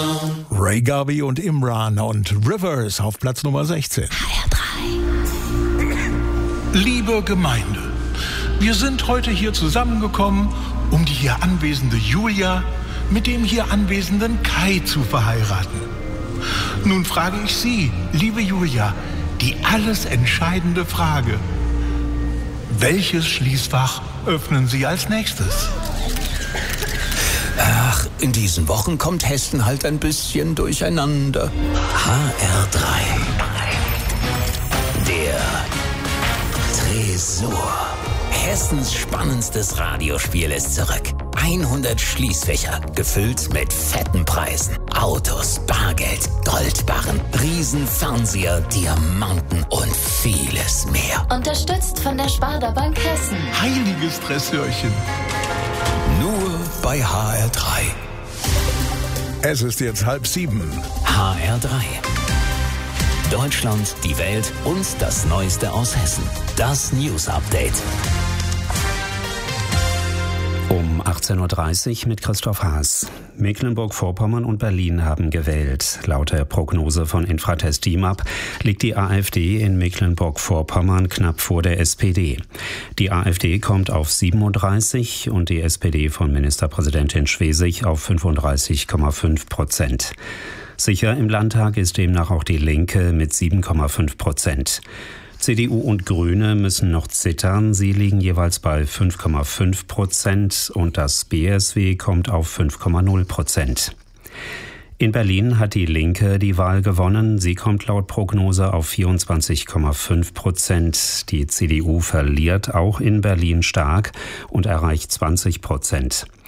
Ray Garvey und Imran und Rivers auf Platz Nummer 16. HR3. Liebe Gemeinde, wir sind heute hier zusammengekommen, um die hier anwesende Julia mit dem hier anwesenden Kai zu verheiraten. Nun frage ich Sie, liebe Julia, die alles entscheidende Frage. Welches Schließfach öffnen Sie als nächstes? Ach, in diesen Wochen kommt Hessen halt ein bisschen durcheinander. HR3. Der Tresor. Hessens spannendstes Radiospiel ist zurück. 100 Schließfächer, gefüllt mit fetten Preisen. Autos, Bargeld, Goldbarren, Riesenfernseher, Diamanten und vieles mehr. Unterstützt von der Sparda Bank Hessen. Heiliges Tresörchen. Nur bei HR3. Es ist jetzt 6:30. HR3. Deutschland, die Welt und das Neueste aus Hessen. Das News Update. Um 18.30 Uhr mit Christoph Haas. Mecklenburg-Vorpommern und Berlin haben gewählt. Laut der Prognose von Infratest DIMAP liegt die AfD in Mecklenburg-Vorpommern knapp vor der SPD. Die AfD kommt auf 37 und die SPD von Ministerpräsidentin Schwesig auf 35,5%. Sicher im Landtag ist demnach auch die Linke mit 7,5%. CDU und Grüne müssen noch zittern. Sie liegen jeweils bei 5,5% und das BSW kommt auf 5,0%. In Berlin hat die Linke die Wahl gewonnen. Sie kommt laut Prognose auf 24,5%. Die CDU verliert auch in Berlin stark und erreicht 20%.